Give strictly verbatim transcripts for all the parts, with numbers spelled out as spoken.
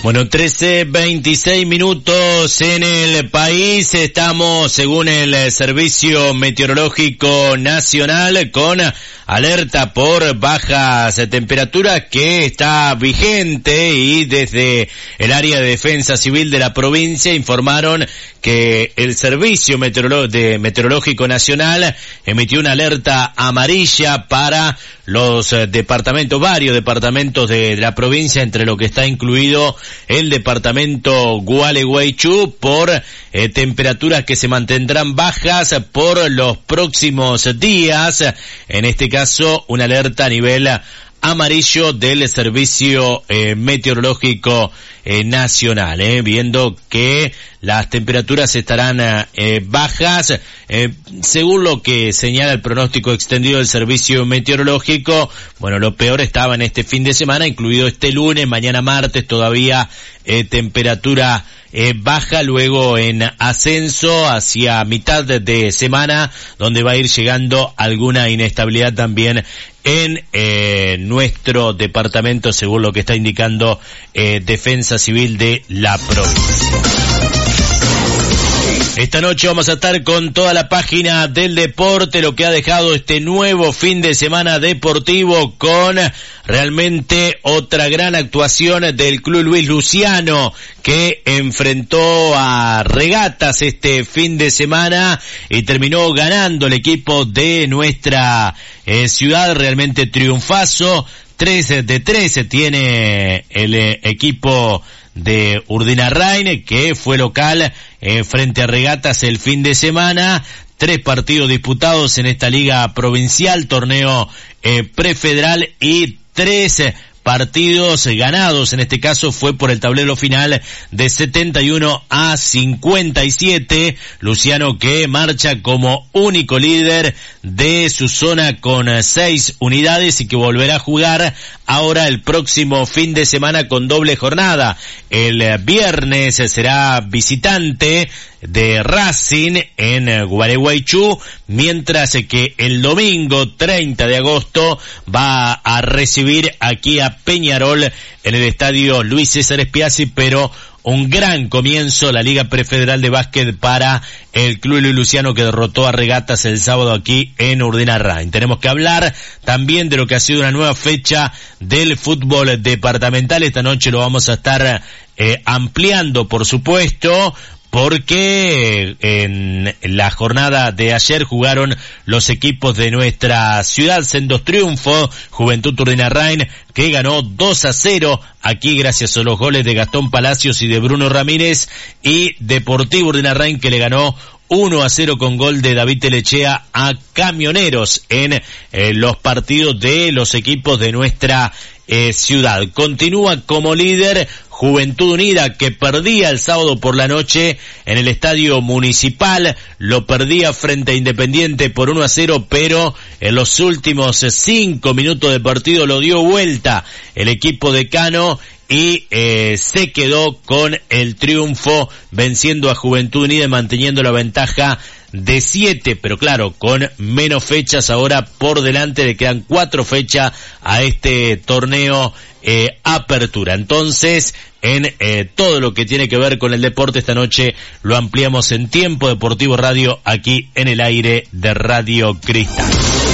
Bueno, trece veintiséis minutos en el país. Estamos, según el Servicio Meteorológico Nacional, con alerta por bajas temperaturas que está vigente, y desde el área de defensa civil de la provincia informaron que el Servicio Meteorolo- de Meteorológico Nacional emitió una alerta amarilla para los eh, departamentos, varios departamentos de, de la provincia, entre lo que está incluido el departamento Gualeguaychú, por eh, temperaturas que se mantendrán bajas por los próximos días. En este caso, una alerta a nivel amarillo del Servicio eh, Meteorológico eh, Nacional, eh, viendo que las temperaturas estarán eh, bajas, eh, según lo que señala el pronóstico extendido del Servicio Meteorológico. Bueno, lo peor estaba en este fin de semana, incluido este lunes, mañana martes todavía eh, temperatura eh, baja, luego en ascenso hacia mitad de semana, donde va a ir llegando alguna inestabilidad también en eh, nuestro departamento, según lo que está indicando eh, Defensa Civil de la provincia. Esta noche vamos a estar con toda la página del deporte, lo que ha dejado este nuevo fin de semana deportivo, con realmente otra gran actuación del Club Luis Luciano, que enfrentó a Regatas este fin de semana y terminó ganando el equipo de nuestra eh, ciudad. Realmente triunfazo, tres de trece tiene el eh, equipo de Urdinarrain, que fue local eh, frente a Regatas el fin de semana. Tres partidos disputados en esta liga provincial, torneo eh, prefederal, y tres eh, partidos ganados. En este caso fue por el tablero final de setenta y uno a cincuenta y siete. Luciano, que marcha como único líder de su zona con seis unidades y que volverá a jugar ahora el próximo fin de semana con doble jornada. El viernes será visitante de Racing en Gualeguaychú, mientras que el domingo treinta de agosto va a recibir aquí a Peñarol en el estadio Luis César Spiazzi, pero un gran comienzo la Liga Prefederal de Básquet para el Club Luis Luciano, que derrotó a Regatas el sábado aquí en Urdinarrain. Tenemos que hablar también de lo que ha sido una nueva fecha del fútbol departamental. Esta noche lo vamos a estar eh, ampliando, por supuesto, porque en la jornada de ayer jugaron los equipos de nuestra ciudad, sendos triunfos. Juventud Urdinarrain, que ganó dos a cero aquí gracias a los goles de Gastón Palacios y de Bruno Ramírez, y Deportivo Urdinarrain, que le ganó uno a cero con gol de David Telechea a Camioneros en eh, los partidos de los equipos de nuestra eh, ciudad. Continúa como líder Juventud Unida, que perdía el sábado por la noche en el Estadio Municipal, lo perdía frente a Independiente por uno a cero, pero en los últimos cinco minutos de partido lo dio vuelta el equipo de Cano y eh, se quedó con el triunfo, venciendo a Juventud Unida y manteniendo la ventaja de siete, pero claro, con menos fechas ahora por delante. Le quedan cuatro fechas a este torneo eh, apertura. Entonces, en eh, todo lo que tiene que ver con el deporte, esta noche lo ampliamos en Tiempo Deportivo Radio, aquí en el aire de Radio Cristal.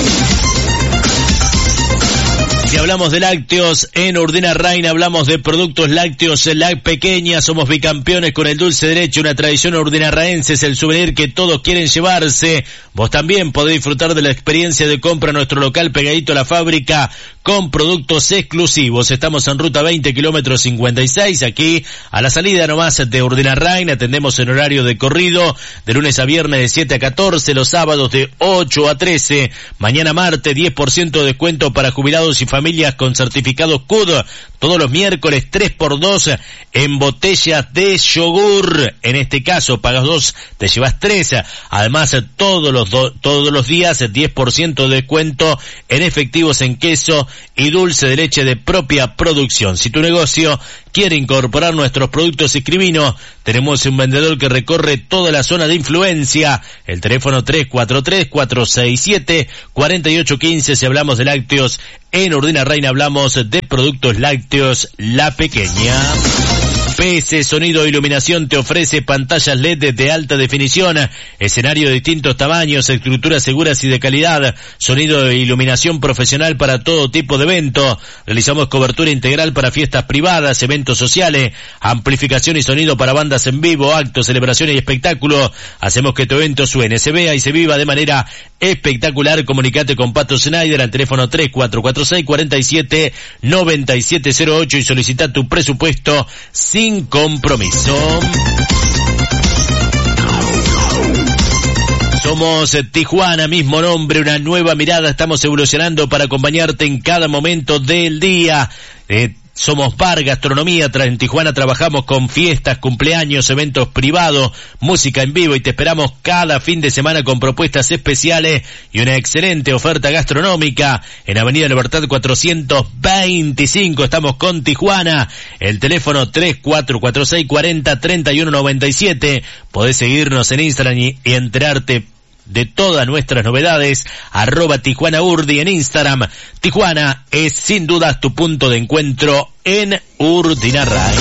Si hablamos de lácteos en Urdinarrain, hablamos de productos lácteos La Pequeña. Somos bicampeones con el dulce de leche, una tradición urdinarraense, es el souvenir que todos quieren llevarse. Vos también podés disfrutar de la experiencia de compra en nuestro local pegadito a la fábrica, con productos exclusivos. Estamos en ruta veinte, kilómetros cincuenta y seis, aquí a la salida nomás de Urdinarrain. Atendemos en horario de corrido, de lunes a viernes de siete a catorce, los sábados de ocho a trece. Mañana martes, diez por ciento de descuento para jubilados y familias con certificados C U D. Todos los miércoles, tres por dos en botellas de yogur. En este caso, pagas dos, te llevas tres. Además, todos los do, todos los días, diez por ciento de descuento en efectivos en queso y dulce de leche de propia producción. Si tu negocio quiere incorporar nuestros productos, escribinos. Tenemos un vendedor que recorre toda la zona de influencia. El teléfono tres cuatro tres, cuatro seis siete, cuatro ocho uno cinco. Si hablamos de lácteos en Urdinarrain, hablamos de productos lácteos La Pequeña. P S Sonido e Iluminación te ofrece pantallas L E D de alta definición, escenario de distintos tamaños, estructuras seguras y de calidad, sonido e iluminación profesional para todo tipo de evento. Realizamos cobertura integral para fiestas privadas, eventos sociales, amplificación y sonido para bandas en vivo, actos, celebraciones y espectáculos. Hacemos que tu evento suene, se vea y se viva de manera espectacular. Comunicate con Pato Schneider al teléfono tres cuatro cuatro seis, cuatro siete, nueve siete cero ocho y solicita tu presupuesto sin compromiso. Somos Tijuana, mismo nombre, una nueva mirada. Estamos evolucionando para acompañarte en cada momento del día. Eh, Somos bar, gastronomía. En Tijuana trabajamos con fiestas, cumpleaños, eventos privados, música en vivo y te esperamos cada fin de semana con propuestas especiales y una excelente oferta gastronómica. En Avenida Libertad cuatrocientos veinticinco estamos con Tijuana. El teléfono tres cuatro cuatro seis, cuatro cero, tres uno nueve siete. Podés seguirnos en Instagram y, y enterarte de todas nuestras novedades, arroba Tijuana Urdi en Instagram. Tijuana es sin dudas tu punto de encuentro en Urdinarrain.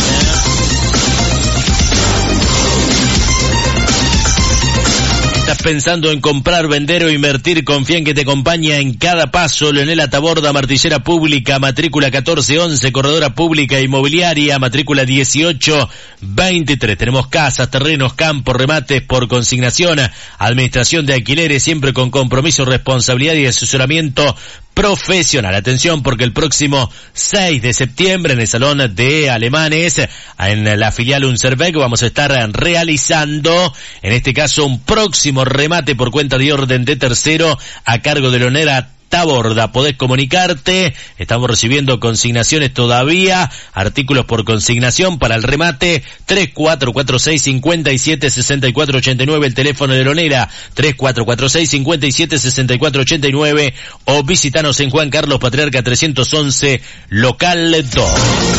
¿Estás pensando en comprar, vender o invertir? Confía en que te acompaña en cada paso. Leonela Taborda, martillera pública, matrícula catorce once, corredora pública inmobiliaria, matrícula dieciocho veintitrés. Tenemos casas, terrenos, campos, remates por consignación, administración de alquileres, siempre con compromiso, responsabilidad y asesoramiento profesional. Atención, porque el próximo seis de septiembre en el Salón de Alemanes, en la filial Unserbeck, vamos a estar realizando, en este caso, un próximo remate por cuenta de orden de tercero a cargo de Leonela Taborda. Podés comunicarte, estamos recibiendo consignaciones todavía, artículos por consignación para el remate, tres cuatro cuatro seis, cinco siete, seis cuatro ocho nueve, el teléfono de Leonela, tres cuatro cuatro seis, cinco siete, seis cuatro ocho nueve, o visitanos en Juan Carlos Patriarca trescientos once, local dos.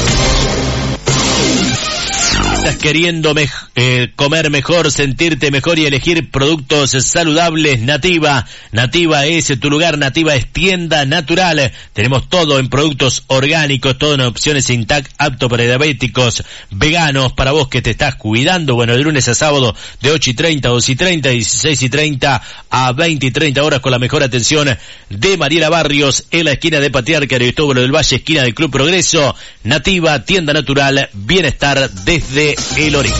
¿Estás queriendo me- eh, comer mejor, sentirte mejor y elegir productos saludables? Nativa. Nativa es tu lugar. Nativa es tienda natural. Tenemos todo en productos orgánicos, todo en opciones Intac, apto para diabéticos, veganos, para vos que te estás cuidando. Bueno, de lunes a sábado, de ocho y treinta, doce y treinta, dieciséis y treinta a veinte y treinta horas, con la mejor atención de Mariela Barrios, en la esquina de Patriarca, Aristóbulo del Valle, esquina del Club Progreso. Nativa, tienda natural, bienestar desde el origen.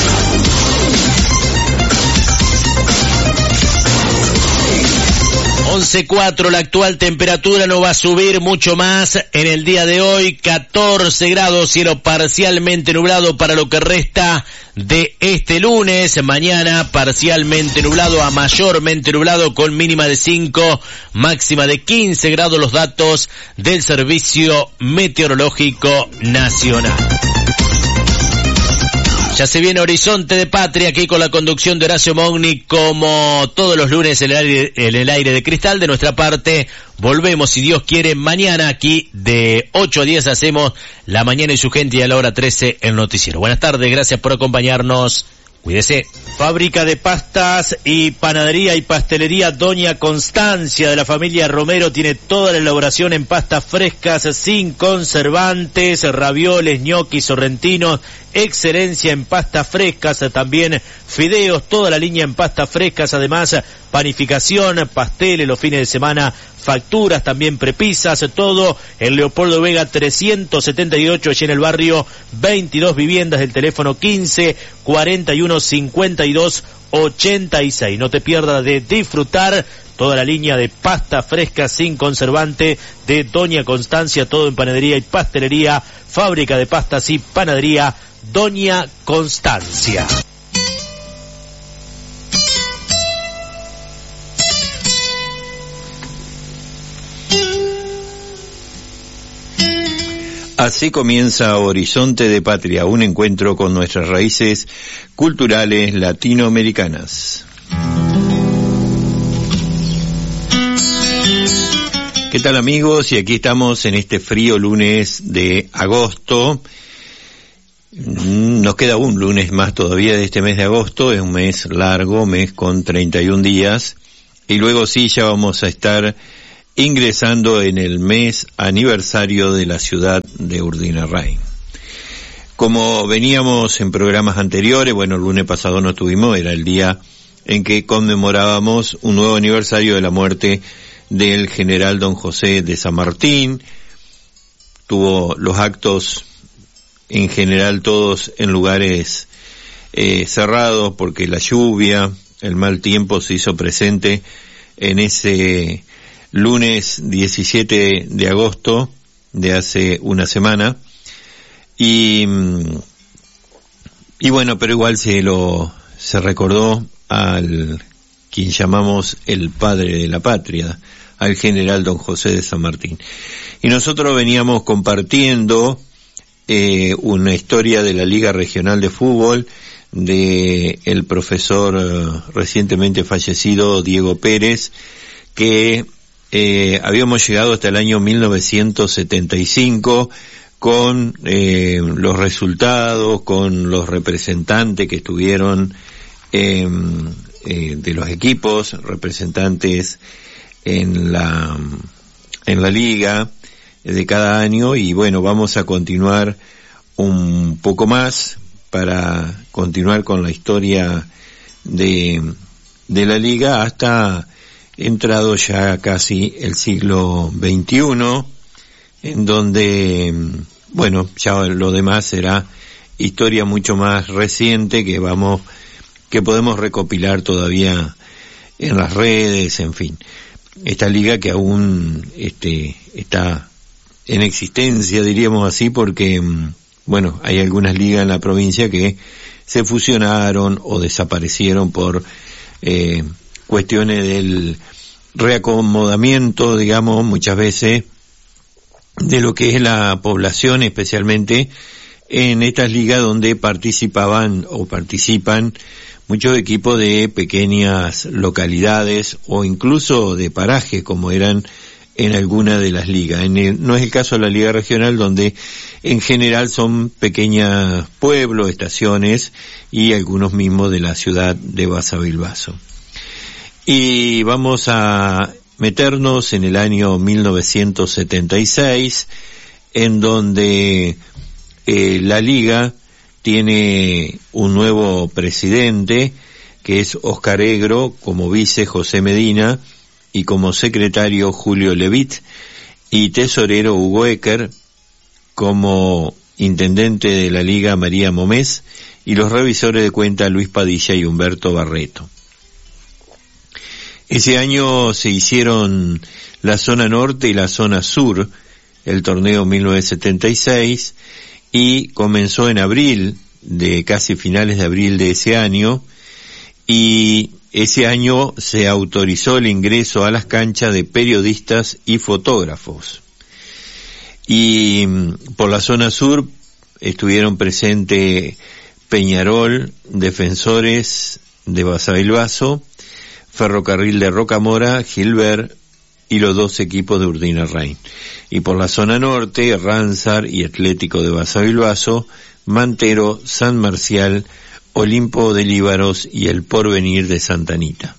once cuatro, la actual temperatura no va a subir mucho más en el día de hoy, catorce grados, cielo parcialmente nublado para lo que resta de este lunes. Mañana parcialmente nublado a mayormente nublado con mínima de cinco, máxima de quince grados, los datos del Servicio Meteorológico Nacional. Ya se viene Horizonte de Patria, aquí con la conducción de Horacio Mogni, como todos los lunes en el aire, en el aire de cristal. De nuestra parte, volvemos, si Dios quiere, mañana aquí de ocho a diez hacemos La Mañana y su gente, y a la hora trece el noticiero. Buenas tardes, gracias por acompañarnos. Cuídese. Fábrica de pastas y panadería y pastelería Doña Constancia, de la familia Romero, tiene toda la elaboración en pastas frescas, sin conservantes, ravioles, ñoquis, sorrentinos, excelencia en pastas frescas, también fideos, toda la línea en pastas frescas, además panificación, pasteles los fines de semana, facturas, también prepisas, todo en Leopoldo Vega trescientos setenta y ocho, allí en el barrio, veintidós viviendas, del teléfono quince, cuarenta y uno, cincuenta y dos, ochenta y seis. No te pierdas de disfrutar toda la línea de pasta fresca sin conservante de Doña Constancia, todo en panadería y pastelería, fábrica de pastas y panadería Doña Constancia. Así comienza Horizonte de Patria, un encuentro con nuestras raíces culturales latinoamericanas. ¿Qué tal, amigos? Y aquí estamos en este frío lunes de agosto. Nos queda un lunes más todavía de este mes de agosto, es un mes largo, mes con treinta y un días, y luego sí ya vamos a estar ingresando en el mes aniversario de la ciudad de Urdinarrain. Como veníamos en programas anteriores, bueno, el lunes pasado no estuvimos, era el día en que conmemorábamos un nuevo aniversario de la muerte del general don José de San Martín. Tuvo los actos, en general todos en lugares eh, cerrados, porque la lluvia, el mal tiempo se hizo presente en ese lunes diecisiete de agosto de hace una semana. Y, y bueno, pero igual se lo, se recordó al quien llamamos el padre de la patria, al general don José de San Martín. Y nosotros veníamos compartiendo eh, una historia de la Liga Regional de Fútbol de el profesor eh, recientemente fallecido Diego Pérez, que eh, habíamos llegado hasta el año mil novecientos setenta y cinco con eh, los resultados, con los representantes que estuvieron eh, eh, de los equipos, representantes en la en la liga de cada año. Y bueno, vamos a continuar un poco más para continuar con la historia de de la liga hasta entrado ya casi el siglo veintiuno, en donde, bueno, ya lo demás será historia mucho más reciente que vamos, que podemos recopilar todavía en las redes, en fin. Esta liga que aún este está en existencia, diríamos así, porque, bueno, hay algunas ligas en la provincia que se fusionaron o desaparecieron por eh, cuestiones del reacomodamiento, digamos, muchas veces, de lo que es la población, especialmente en estas ligas donde participaban o participan muchos equipos de pequeñas localidades o incluso de paraje, como eran en alguna de las ligas. En el, no es el caso de la liga regional, donde en general son pequeños pueblos, estaciones y algunos mismos de la ciudad de Basavilbaso. Y vamos a meternos en el año mil novecientos setenta y seis, en donde eh, la liga tiene un nuevo presidente, que es Oscar Egro, como vice José Medina, y como secretario Julio Levit, y tesorero Hugo Ecker, como intendente de la liga María Momés, y los revisores de cuenta Luis Padilla y Humberto Barreto. Ese año se hicieron la zona norte y la zona sur, el torneo mil novecientos setenta y seis, y comenzó en abril, de casi finales de abril de ese año, y ese año se autorizó el ingreso a las canchas de periodistas y fotógrafos. Y por la zona sur estuvieron presentes Peñarol, Defensores de Basavilbaso, Ferrocarril de Rocamora, Gilbert y los dos equipos de Urdinarrain. Y por la zona norte, Ransar y Atlético de Basavilbaso, Mantero, San Marcial, Olimpo de Líbaros y el Porvenir de Santa Anita.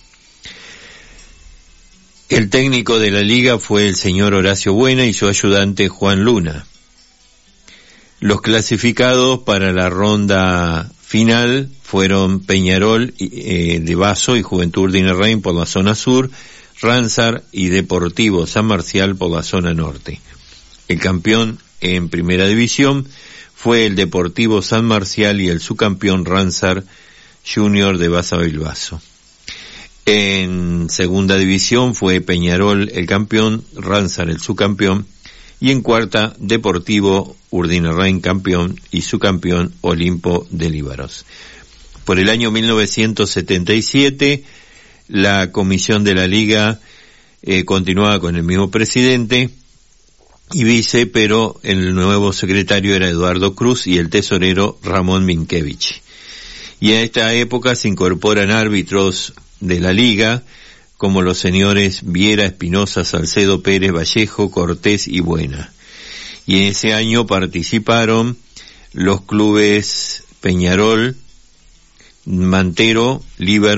El técnico de la liga fue el señor Horacio Buena y su ayudante Juan Luna. Los clasificados para la ronda final fueron Peñarol eh, de Baso y Juventud Urdinarrain por la zona sur, Ransar y Deportivo San Marcial por la zona norte. El campeón en primera división fue el Deportivo San Marcial y el subcampeón Ransar Junior de Basavilbaso. En segunda división fue Peñarol el campeón, Ransar el subcampeón, y en cuarta Deportivo Urdinarrain campeón y subcampeón Olimpo de Líbaros. Por el año mil novecientos setenta y siete, la comisión de la liga eh, continuaba con el mismo presidente y vice, pero el nuevo secretario era Eduardo Cruz y el tesorero Ramón Minkevich. Y a esta época se incorporan árbitros de la liga, como los señores Viera, Espinosa, Salcedo, Pérez, Vallejo, Cortés y Buena. Y en ese año participaron los clubes Peñarol, Mantero,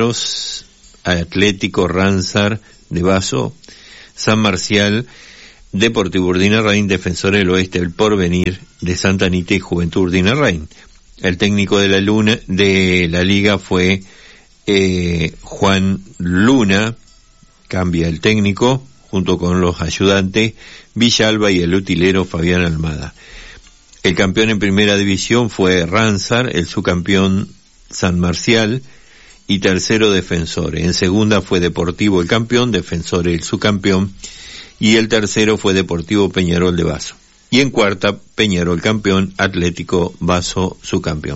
Líbaros, Atlético, Ransar de Baso, San Marcial, Deportivo Urdinarrain, Defensor del Oeste, El Porvenir de Santa Anita y Juventud Urdinarrain. El técnico de la Luna de la liga fue eh, Juan Luna, cambia el técnico, junto con los ayudantes Villalba y el utilero Fabián Almada. El campeón en primera división fue Ranzar, el subcampeón San Marcial y tercero Defensor. En segunda fue Deportivo el campeón, Defensor el subcampeón y el tercero fue Deportivo Peñarol de Basso. Y en cuarta, Peñarol campeón, Atlético Basso subcampeón.